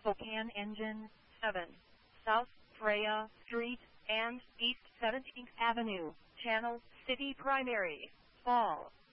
Spokane Engine 7, South Freya Street, and East 17th Avenue, Channel City Primary, Fall.